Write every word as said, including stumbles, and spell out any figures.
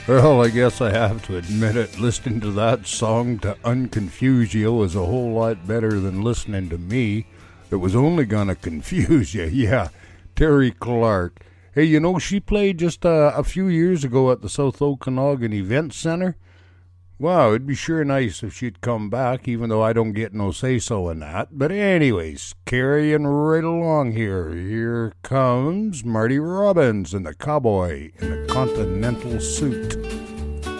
Well, I guess I have to admit it. Listening to that song to unconfuse you was a whole lot better than listening to me. It was only gonna confuse you. Yeah, Terry Clark. Hey, you know, she played just uh, a few years ago at the South Okanagan Event Center. Wow, it'd be sure nice if she'd come back, even though I don't get no say-so in that. But anyways, carrying right along here. Here comes Marty Robbins and the cowboy in the Continental suit.